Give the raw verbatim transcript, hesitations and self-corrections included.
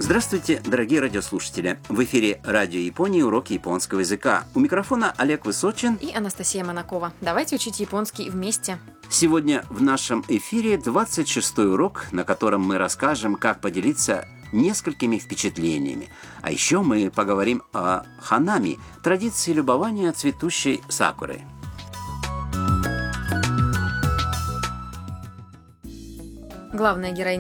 Здравствуйте, дорогие радиослушатели! В эфире Радио Японии уроки японского языка. У микрофона Олег Высочин и Анастасия Монакова. Давайте учить японский вместе. Сегодня в нашем эфире двадцать шестой урок, на котором мы расскажем, как поделиться несколькими впечатлениями. А еще мы поговорим о ханами, традиции любования цветущей сакурой. Главная героиня